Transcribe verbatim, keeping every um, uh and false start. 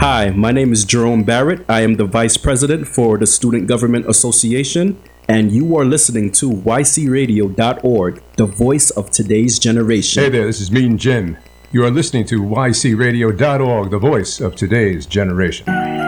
Hi, my name is Jerome Barrett. I am the Vice President for the Student Government Association, and you are listening to Y C radio dot org, the voice of today's generation. Hey there, this is Mean Jim. You are listening to Y C radio dot org, the voice of today's generation.